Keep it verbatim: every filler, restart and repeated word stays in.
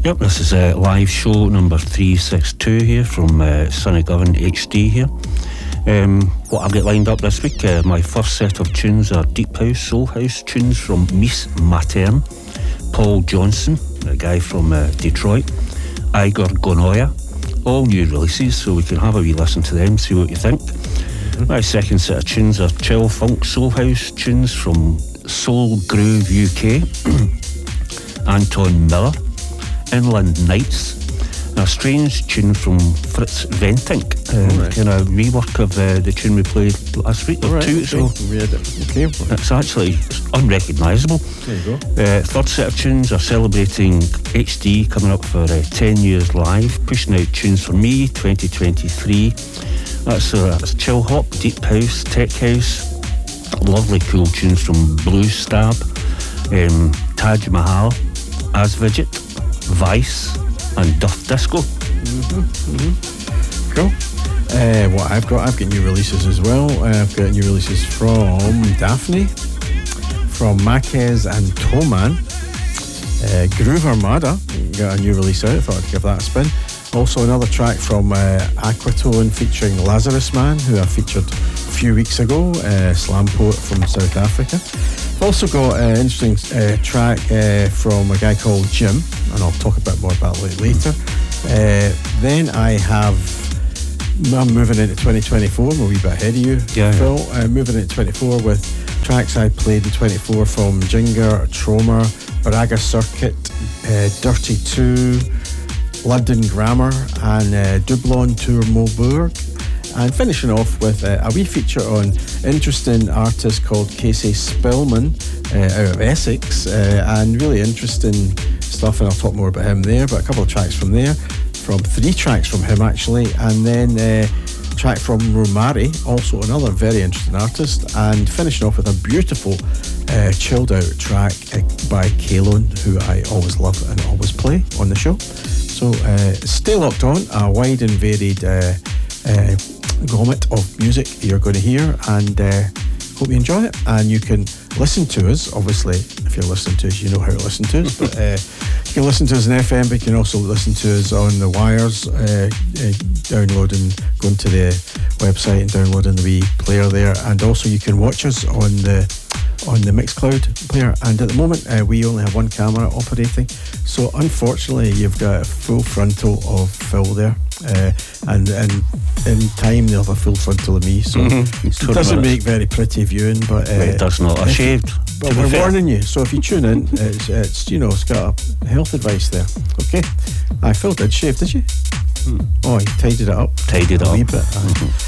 Yep, this is a uh, live show number three sixty-two here from uh, Sunnygovan H D here. Um, what I've got lined up this week, uh, my first set of tunes are Deep House, Soul House tunes from Mies Matern, Paul Johnson, a guy from uh, Detroit, Igor Gonoya, all new releases, so we can have a wee listen to them, see what you think. Mm-hmm. My second set of tunes are chill funk soul house tunes from Soul Groove U K, Anton Miller, Inland Nights, a strange tune from Fritz Ventink, uh, right. kind of rework of uh, the tune we played last week or right, two. Okay. So we had it. Okay. It's actually unrecognisable. There you go. Uh, third set of tunes are celebrating H D, coming up for uh, ten years live, pushing out tunes for me twenty twenty-three. That's, uh, that's chill hop, deep house, tech house, lovely cool tunes from Blue Stab, um, Taj Mahal, Asvidget, Vice and Duff Disco. Mm-hmm, mm-hmm. Cool. Uh, what I've got, I've got new releases as well. Uh, I've got new releases from Daphne, from Marquez and Toman. Uh, Groove Armada got a new release out. I thought I'd give that a spin. Also another track from uh, Aquatone featuring Lazarus Man, who I featured a few weeks ago, uh, slam poet from South Africa. I've also got an interesting uh, track uh, from a guy called Jim, and I'll talk a bit more about it later. Uh, then I have, I'm moving into twenty twenty-four, I'm a wee bit ahead of you, yeah, Phil. Yeah. Uh, moving into twenty-four with tracks I played in twenty-four from Jinger, Troma, Baraga Circuit, uh, Dirty two, London Grammar, and uh, Dublon Tour Moburg. And finishing off with uh, a wee feature on interesting artist called Casey Spillman uh, out of Essex, uh, and really interesting stuff, and I'll talk more about him there, but a couple of tracks from there, from three tracks from him actually, and then uh, a track from Romari, also another very interesting artist, and finishing off with a beautiful uh, chilled out track uh, by Kalon, who I always love and always play on the show. So uh, stay locked on, a wide and varied uh, uh, gamut of music that you're going to hear, and uh, hope you enjoy it. And you can listen to us, obviously if you're listening to us you know how to listen to us, but uh, you can listen to us in F M, but you can also listen to us on the wires, uh, uh, downloading, going to the website and downloading the wee player there, and also you can watch us on the on the Mixcloud player. And at the moment uh, we only have one camera operating, so unfortunately you've got a full frontal of Phil there, uh, and, and in time they'll have a full frontal of me, so mm-hmm. it doesn't make very pretty viewing, but uh, it does not. I shaved, but we're fair. warning you, so if you tune in, it's, it's you know, it's got a health advice there. Okay, I Phil did shave, did you? Hmm. Oh, he tidied it up tidied a up wee bit. Mm-hmm.